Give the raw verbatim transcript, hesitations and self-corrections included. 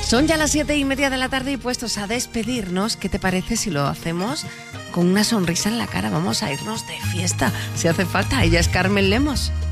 Son ya las siete y media de la tarde y puestos a despedirnos. ¿Qué te parece si lo hacemos con una sonrisa en la cara? Vamos a irnos de fiesta, si hace falta. Ella es Carmen Lemos.